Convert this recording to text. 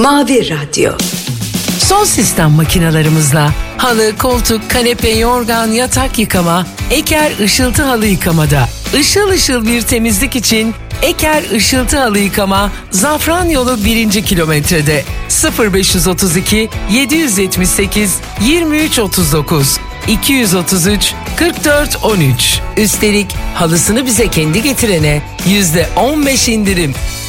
Mavi Radyo. Son sistem makinalarımızla halı, koltuk, kanepe, yorgan, yatak yıkama, Eker Işıltı Halı Yıkamada. Işıl ışıl bir temizlik için Eker Işıltı Halı Yıkama, Zafranyolu 1. kilometrede. 0532 778 2339 233 44 13. Üstelik halısını bize kendi getirene %15 indirim.